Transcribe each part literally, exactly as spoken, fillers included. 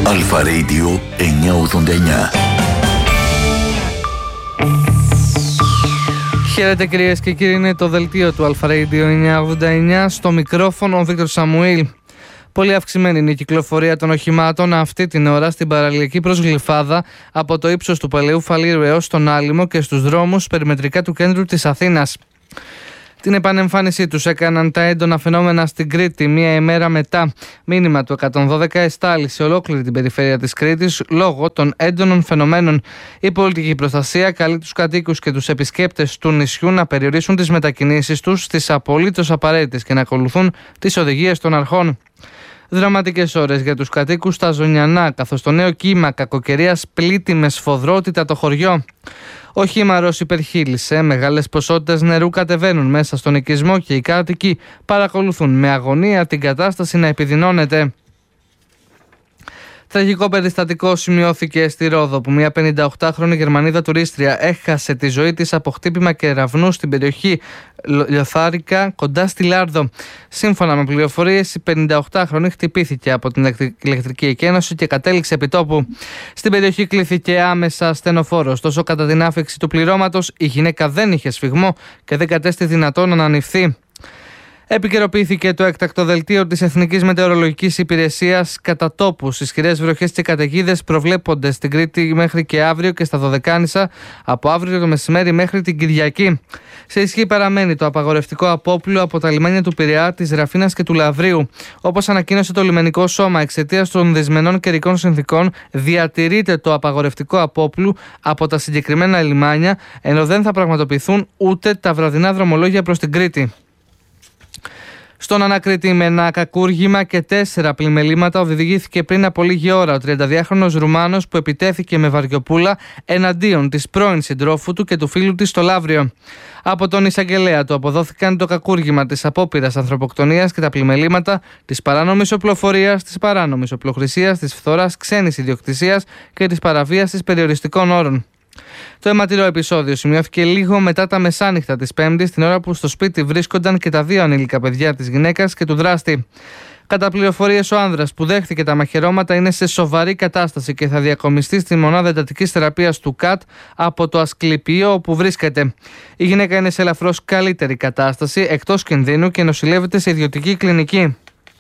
Αλφα Radio εννιακόσια ογδόντα εννιά. Χαίρετε κυρίες και κύριοι, είναι το δελτίο του Αλφα Radio εννιακόσια ογδόντα εννιά. Στο μικρόφωνο ο Βίκτορ Σαμουήλ. Πολύ αυξημένη είναι η κυκλοφορία των οχημάτων αυτή την ώρα στην παραλιακή προς Γλυφάδα από το ύψος του Παλαιού Φαλήρου έως τον Άλυμο και στους δρόμους περιμετρικά του κέντρου της Αθήνας. Την επανεμφάνισή τους έκαναν τα έντονα φαινόμενα στην Κρήτη μία ημέρα μετά. Μήνυμα του εκατόν δώδεκα εστάλει σε ολόκληρη την περιφέρεια της Κρήτης λόγω των έντονων φαινομένων. Η πολιτική προστασία καλεί τους κατοίκους και τους επισκέπτες του νησιού να περιορίσουν τις μετακινήσεις τους στις απολύτως απαραίτητες και να ακολουθούν τις οδηγίες των αρχών. Δραματικές ώρες για τους κατοίκους στα Ζωνιανά, καθώς το νέο κύμα κακοκαιρίας πλήττει με σφοδρότητα το χωριό. Ο χήμαρος υπερχείλησε, μεγάλες ποσότητες νερού κατεβαίνουν μέσα στον οικισμό και οι κάτοικοι παρακολουθούν με αγωνία την κατάσταση να επιδεινώνεται. Τραγικό περιστατικό σημειώθηκε στη Ρόδο, που μια πενηνταοκτάχρονη Γερμανίδα τουρίστρια έχασε τη ζωή της από χτύπημα κεραυνού στην περιοχή Λιωθάρικα, κοντά στη Λάρδο. Σύμφωνα με πληροφορίες, η πενηνταοκτάχρονη χτυπήθηκε από την ηλεκτρική εκένωση και κατέληξε επί τόπου. Στην περιοχή κλήθηκε άμεσα ασθενοφόρος, ωστόσο κατά την άφηξη του πληρώματος η γυναίκα δεν είχε σφυγμό και δεν κατέστη δυνατόν να ανανυφθεί. Επικαιροποιήθηκε το έκτακτο δελτίο της Εθνικής Μετεωρολογικής Υπηρεσίας. Κατά τόπους, ισχυρές βροχές και καταιγίδες προβλέπονται στην Κρήτη μέχρι και αύριο και στα Δωδεκάνησα από αύριο το μεσημέρι μέχρι την Κυριακή. Σε ισχύ παραμένει το απαγορευτικό απόπλου από τα λιμάνια του Πειραιά, της Ραφίνας και του Λαβρίου. Όπως ανακοίνωσε το λιμενικό σώμα, εξαιτίας των δυσμενών καιρικών συνθήκων, διατηρείται το απαγορευτικό απόπλου από τα συγκεκριμένα λιμάνια, ενώ δεν θα πραγματοποιηθούν ούτε τα βραδινά δρομολόγια προς την Κρήτη. Στον Ανακριτή με ένα κακούργημα και τέσσερα πλημελήματα οδηγήθηκε πριν από λίγη ώρα ο τριανταδυάχρονος Ρουμάνος που επιτέθηκε με βαριοπούλα εναντίον της πρώην συντρόφου του και του φίλου της στο Λαύριο. Από τον εισαγγελέα του αποδόθηκαν το κακούργημα της απόπειρας ανθρωποκτονίας και τα πλημελήματα της παράνομης οπλοφορίας, της παράνομης οπλοχρησίας, της φθοράς ξένης ιδιοκτησίας και της παραβίασης περιοριστικών όρων. Το αιματηρό επεισόδιο σημειώθηκε λίγο μετά τα μεσάνυχτα της Πέμπτης, την ώρα που στο σπίτι βρίσκονταν και τα δύο ανήλικα παιδιά της γυναίκας και του δράστη. Κατά πληροφορίες, ο άνδρας που δέχτηκε τα μαχαιρώματα είναι σε σοβαρή κατάσταση και θα διακομιστεί στη μονάδα εντατικής θεραπείας του ΚΑΤ από το Ασκληπείο όπου βρίσκεται. Η γυναίκα είναι σε ελαφρώς καλύτερη κατάσταση, εκτός κινδύνου και νοσηλεύεται σε ιδιωτική κλινική.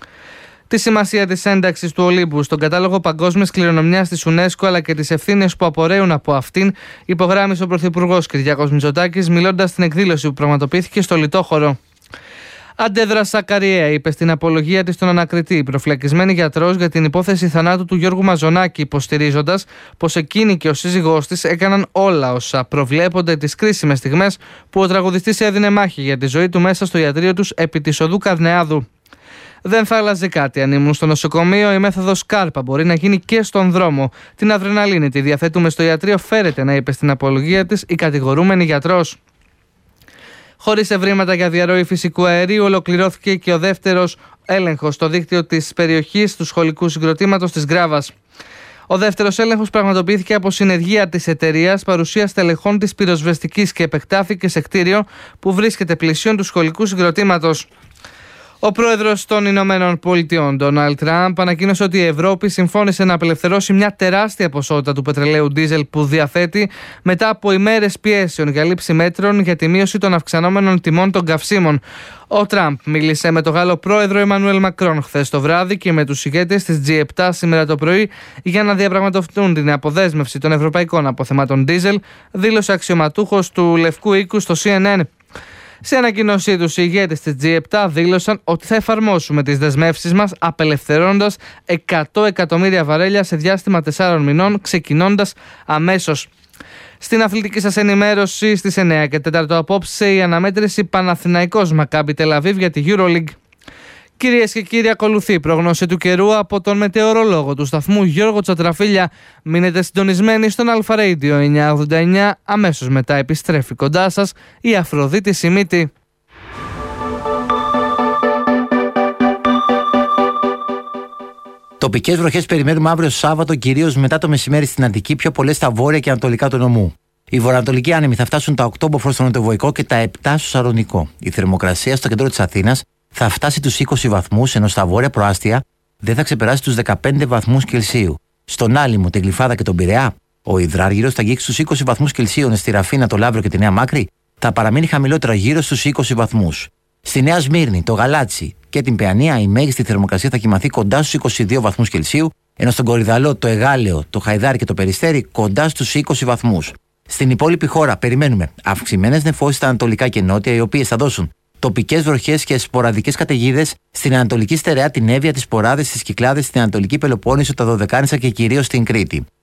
Τη σημασία της ένταξης του Ολύμπου στον κατάλογο παγκόσμιας κληρονομιάς της UNESCO αλλά και τις ευθύνες που απορρέουν από αυτήν υπογράμμισε ο Πρωθυπουργός Κυριάκος Μητσοτάκης μιλώντας στην εκδήλωση που πραγματοποιήθηκε στο Λιτόχωρο. Αντέδρασα Σακαριέα, είπε στην απολογία της στον Ανακριτή, προφυλακισμένη γιατρός για την υπόθεση θανάτου του Γιώργου Μαζονάκη, υποστηρίζοντας πως εκείνη και ο σύζυγός της έκαναν όλα όσα προβλέπονται τις κρίσιμες στιγμές που ο τραγουδιστής έδινε μάχη για τη ζωή του μέσα στο ιατρείο τους επί της οδού Καρνεάδου. Δεν θα άλλαζε κάτι αν ήμουν στο νοσοκομείο. Η μέθοδος Κάρπα μπορεί να γίνει και στον δρόμο. Την αδρεναλίνη τη διαθέτουμε στο ιατρείο, φέρεται, να είπε στην απολογία της η κατηγορούμενη γιατρός. Χωρίς ευρήματα για διαρροή φυσικού αερίου, ολοκληρώθηκε και ο δεύτερος έλεγχος στο δίκτυο της περιοχής του σχολικού συγκροτήματος της Γκράβας. Ο δεύτερος έλεγχος πραγματοποιήθηκε από συνεργεία της εταιρείας, παρουσία στελεχών της πυροσβεστικής και επεκτάθηκε σε κτίριο που βρίσκεται πλησίον του σχολικού συγκροτήματος. Ο πρόεδρος των Ηνωμένων Πολιτειών, Ντόναλντ Τραμπ, ανακοίνωσε ότι η Ευρώπη συμφώνησε να απελευθερώσει μια τεράστια ποσότητα του πετρελαίου ντίζελ που διαθέτει μετά από ημέρες πιέσεων για λήψη μέτρων για τη μείωση των αυξανόμενων τιμών των καυσίμων. Ο Τραμπ μίλησε με τον Γάλλο πρόεδρο Εμμανουέλ Μακρόν χθες το βράδυ και με τους ηγέτες της τζι επτά σήμερα το πρωί για να διαπραγματευτούν την αποδέσμευση των ευρωπαϊκών αποθεμάτων ντίζελ, δήλωσε αξιωματούχος του Λευκού Οίκου στο σι εν εν. Σε ανακοίνωσή τους, οι ηγέτες της τζι επτά δήλωσαν ότι θα εφαρμόσουμε τις δεσμεύσεις μας απελευθερώνοντας εκατό εκατομμύρια βαρέλια σε διάστημα τεσσάρων μηνών, ξεκινώντας αμέσως. Στην αθλητική σας ενημέρωση στις εννιά και τέσσερα απόψε η αναμέτρηση Παναθηναϊκός Μακάμπι Τελαβίβ για τη EuroLeague. Κυρίες και κύριοι, ακολουθεί η πρόγνωση του καιρού από τον μετεωρολόγο του σταθμού Γιώργο Τσατραφίλια. Μείνετε συντονισμένοι στον Αλφα Radio εννιακόσια ογδόντα εννιά. Αμέσως μετά επιστρέφει κοντά σας η Αφροδίτη Σιμίτη. Τοπικές βροχές περιμένουμε αύριο Σάββατο, κυρίως μετά το μεσημέρι στην Αττική, πιο πολλές στα βόρεια και ανατολικά του νομού. Οι βορειοανατολικοί άνεμοι θα φτάσουν τα οκτώ μποφόρ στο νοτιοβοϊκό και τα επτά στο Σαρονικό. Η θερμοκρασία στο κέντρο της Αθήνας θα φτάσει τους είκοσι βαθμούς, ενώ στα βόρεια προάστια δεν θα ξεπεράσει τους δεκαπέντε βαθμούς Κελσίου. Στον Άλυμο, την Γλυφάδα και τον Πειραιά, ο υδράργυρος θα αγγίξει στους είκοσι βαθμούς Κελσίου, στη Ραφίνα, το Λαύριο και τη Νέα Μάκρη θα παραμείνει χαμηλότερα γύρω στους είκοσι βαθμούς. Στη Νέα Σμύρνη, το Γαλάτσι και την Παιανία η μέγιστη θερμοκρασία θα κυμαθεί κοντά στους είκοσι δύο βαθμούς Κελσίου, ενώ στον Κορυδαλό, το Εγάλεο, το Χαϊδάρι και το Περιστέρι κοντά στους είκοσι βαθμούς. Στην υπόλοιπη χώρα περιμένουμε αυξημένες νεφώσεις στα ανατολικά και νότια, οι οποίες θα δώσουν τοπικές βροχές και σποραδικές καταιγίδες στην Ανατολική Στερεά, την Εύβοια, τις Ποράδες, τις Κυκλάδες, στην Ανατολική Πελοπόννησο, τα Δωδεκάνησα και κυρίως στην Κρήτη.